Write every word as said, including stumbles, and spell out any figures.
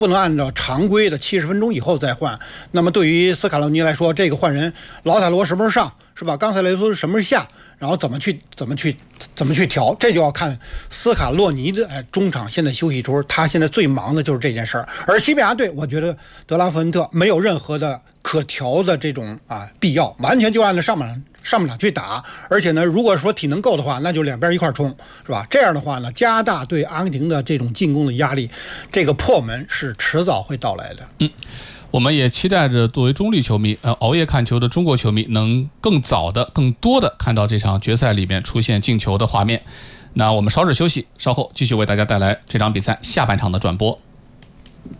不能按照常规的七十分钟以后再换。那么对于斯卡洛尼来说，这个换人，老塔罗什么时候上是吧？冈塞雷斯什么时候下？然后怎么去怎么去怎么去调，这就要看斯卡洛尼的哎中场现在休息中，他现在最忙的就是这件事儿。而西班牙队，我觉得德拉弗恩特没有任何的可调的这种啊必要，完全就按照上半场上半场去打。而且呢，如果说体能够的话，那就两边一块冲，是吧？这样的话呢，加大对阿根廷的这种进攻的压力，这个破门是迟早会到来的。 嗯。我们也期待着作为中立球迷，呃，熬夜看球的中国球迷能更早的、更多的看到这场决赛里面出现进球的画面。那我们稍事休息，稍后继续为大家带来这场比赛下半场的转播。